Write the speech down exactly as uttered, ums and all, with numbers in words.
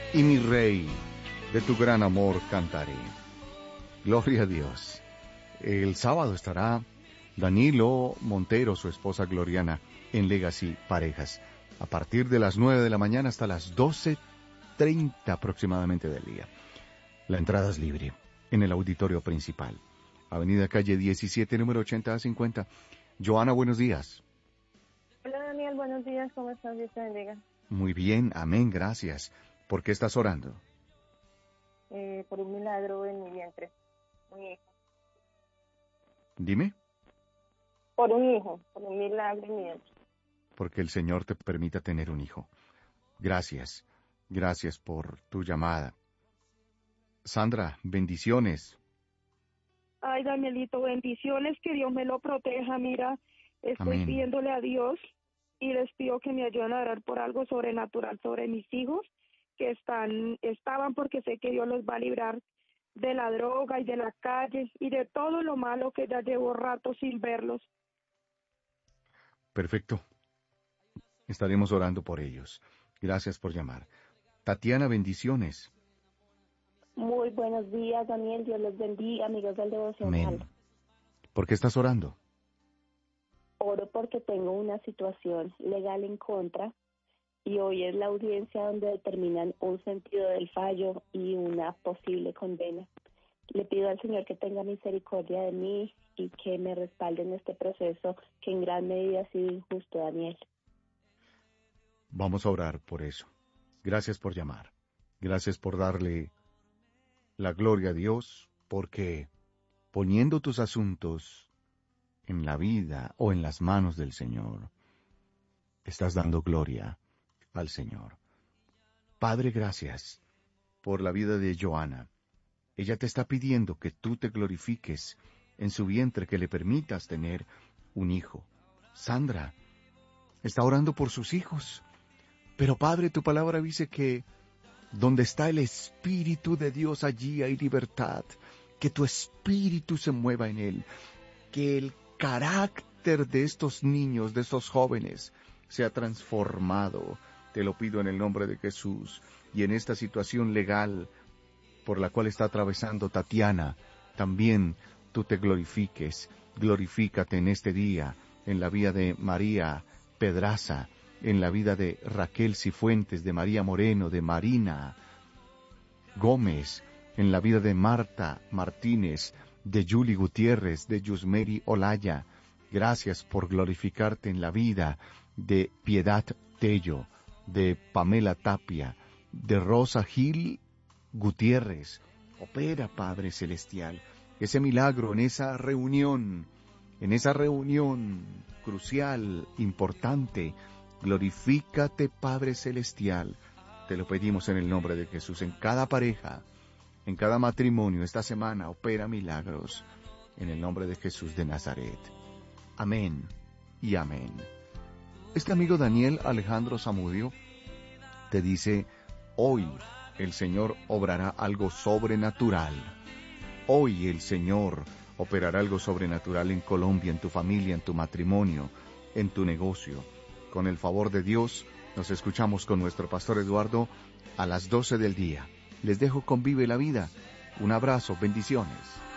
y mi Rey, de tu gran amor cantaré. Gloria a Dios. El sábado estará Danilo Montero, su esposa Gloriana, en Legacy Parejas, a partir de las nueve de la mañana hasta las doce treinta aproximadamente del día. La entrada es libre, en el auditorio principal. Avenida Calle diecisiete, número ochenta a cincuenta. Joana, buenos días. Hola Daniel, buenos días, ¿cómo estás? Dios te bendiga. Muy bien, amén, gracias. ¿Por qué estás orando? Eh, por un milagro en mi vientre, un hijo. Dime. Por un hijo, por un milagro en mi vientre. Porque el Señor te permita tener un hijo. Gracias, gracias por tu llamada. Sandra, bendiciones. Ay, Danielito, bendiciones, que Dios me lo proteja. Mira, estoy Amén. pidiéndole a Dios y les pido que me ayuden a orar por algo sobrenatural sobre mis hijos que están, estaban, porque sé que Dios los va a librar de la droga y de la calle y de todo lo malo que ya llevo rato sin verlos. Perfecto. Estaremos orando por ellos. Gracias por llamar. Tatiana, bendiciones. Muy buenos días, Daniel. Dios los bendiga, amigos del devocional. Amén. ¿Por qué estás orando? Oro porque tengo una situación legal en contra y hoy es la audiencia donde determinan un sentido del fallo y una posible condena. Le pido al Señor que tenga misericordia de mí y que me respalde en este proceso que en gran medida ha sido injusto, Daniel. Vamos a orar por eso. Gracias por llamar. Gracias por darle la gloria a Dios, porque poniendo tus asuntos en la vida o en las manos del Señor, estás dando gloria al Señor. Padre, gracias por la vida de Joana. Ella te está pidiendo que tú te glorifiques en su vientre, que le permitas tener un hijo. Sandra está orando por sus hijos. Pero Padre, tu palabra dice que donde está el Espíritu de Dios, allí hay libertad. Que tu Espíritu se mueva en él. Que el carácter de estos niños, de estos jóvenes, sea transformado. Te lo pido en el nombre de Jesús. Y en esta situación legal por la cual está atravesando Tatiana, también tú te glorifiques. Glorifícate en este día, en la vida de María Pedraza, en la vida de Raquel Cifuentes, de María Moreno, de Marina Gómez, en la vida de Marta Martínez, de Julie Gutiérrez, de Yusmeri Olaya. Gracias por glorificarte en la vida de Piedad Tello, de Pamela Tapia, de Rosa Gil Gutiérrez. Opera, Padre Celestial, ese milagro en esa reunión, en esa reunión crucial, importante. Glorifícate, Padre Celestial. Te lo pedimos en el nombre de Jesús. En cada pareja, en cada matrimonio, esta semana opera milagros. En el nombre de Jesús de Nazaret. Amén y amén. Este amigo Daniel Alejandro Zamudio te dice, hoy el Señor obrará algo sobrenatural. Hoy el Señor operará algo sobrenatural en Colombia, en tu familia, en tu matrimonio, en tu negocio. Con el favor de Dios, nos escuchamos con nuestro pastor Eduardo a las doce del día. Les dejo con Vive la Vida. Un abrazo, bendiciones.